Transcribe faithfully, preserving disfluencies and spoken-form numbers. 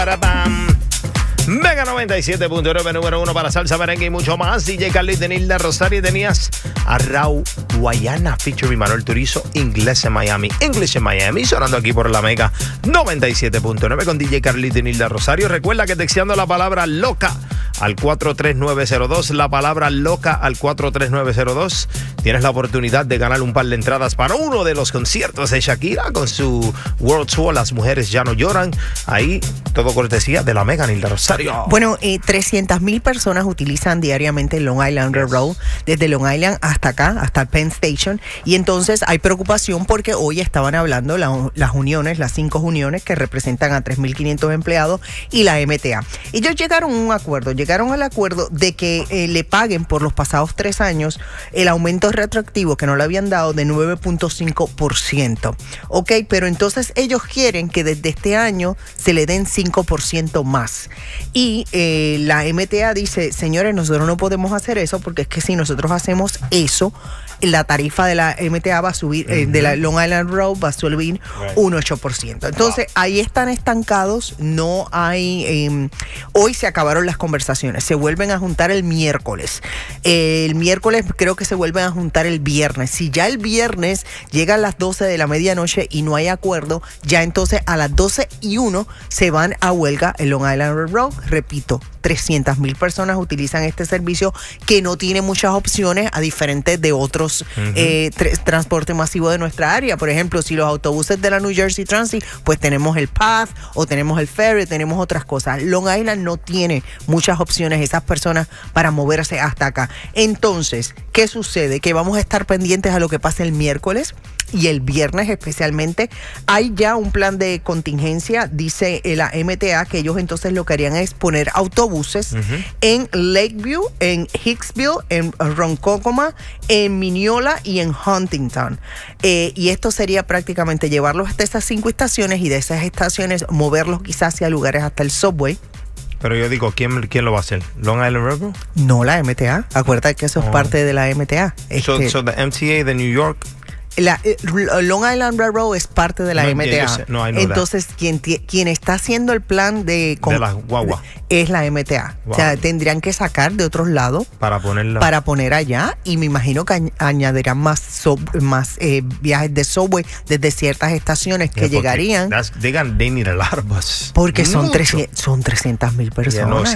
Mega noventa y siete punto nueve, número uno para salsa, merengue y mucho más. D J Khalid, Nilda Rosario. Tenías a Raúl Guayana featuring Manuel Turizo, Inglés en Miami. English en Miami, sonando aquí por la Mega noventa y siete punto nueve con D J Khalid y Nilda Rosario. Recuerda que texteando la palabra loca al cuatro tres nueve cero dos, la palabra loca al cuatro tres nueve cero dos, tienes la oportunidad de ganar un par de entradas para uno de los conciertos de Shakira con su World Tour Las Mujeres Ya No Lloran. Ahí todo cortesía de la Mega, Nilda Rosario. Bueno, eh, trescientas mil personas utilizan diariamente el Long Island Railroad, desde Long Island hasta acá, hasta el Penn Station, y entonces hay preocupación porque hoy estaban hablando la, las uniones, las cinco uniones que representan a tres mil quinientos empleados y la M T A. Ellos llegaron a un acuerdo, llegaron al acuerdo de que eh, le paguen por los pasados tres años el aumento retroactivo que no le habían dado de nueve punto cinco por ciento. Ok, pero entonces ellos quieren que desde este año se le den cinco por ciento más. Y eh, la M T A dice, señores, nosotros no podemos hacer eso porque es que si nosotros hacemos eso, la tarifa de la M T A va a subir, uh-huh. eh, de la Long Island Road va a subir right. un ocho por ciento. Entonces, wow. ahí están estancados, no hay... Eh, hoy se acabaron las conversaciones, se vuelven a juntar el miércoles. Eh, el miércoles creo que se vuelven a juntar el viernes. Si ya el viernes llega a las doce de la medianoche y no hay acuerdo, ya entonces a las doce y uno se van a huelga el Long Island Road. Repito, trescientas mil personas utilizan este servicio que no tiene muchas opciones a diferentes de otros uh-huh. eh, tr- transporte masivo de nuestra área. Por ejemplo, si los autobuses de la New Jersey Transit, pues tenemos el Path o tenemos el Ferry, tenemos otras cosas. Long Island no tiene muchas opciones esas personas para moverse hasta acá. Entonces, ¿qué sucede? Que vamos a estar pendientes a lo que pase el miércoles y el viernes especialmente. Hay ya un plan de contingencia, dice la M T A, que ellos entonces lo que harían es poner autobuses uh-huh. en Lakeview, en Hicksville, en Ronkonkoma, en Mineola y en Huntington. Eh, y esto sería prácticamente llevarlos hasta esas cinco estaciones y de esas estaciones moverlos quizás hacia lugares hasta el subway. Pero yo digo, ¿quién, quién lo va a hacer? ¿Long Island Railroad? No, la M T A. Acuérdate que eso es oh. parte de la M T A. Este, so, so the M T A de New York... La, eh, Long Island Railroad es parte de la no, M T A. Yeah, no, entonces, quien, quien está haciendo el plan de... Con, de la guagua. Es la M T A. Wow. O sea, tendrían que sacar de otros lados para ponerla. Para poner allá. Y me imagino que añ- añadirán más, sub, más eh, viajes de subway desde ciertas estaciones que yeah, llegarían. Digan, they need a lot of buses. Porque son, son trescientas mil personas. Yeah, no,